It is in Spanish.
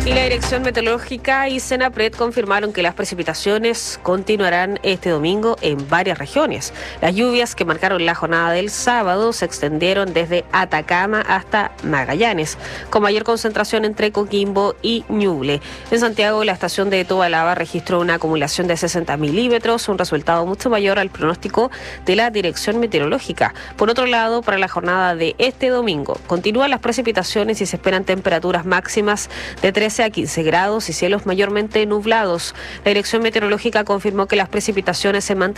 Y la Dirección Meteorológica y Senapred confirmaron que las precipitaciones continuarán este domingo en varias regiones. Las lluvias que marcaron la jornada del sábado se extendieron desde Atacama hasta Magallanes, con mayor concentración entre Coquimbo y Ñuble. En Santiago, la estación de Tobalaba registró una acumulación de 60 milímetros, un resultado mucho mayor al pronóstico de la Dirección Meteorológica. Por otro lado, para la jornada de este domingo, continúan las precipitaciones y se esperan temperaturas máximas de 13 a 15 grados y cielos mayormente nublados. La Dirección Meteorológica confirmó que las precipitaciones se mantendrán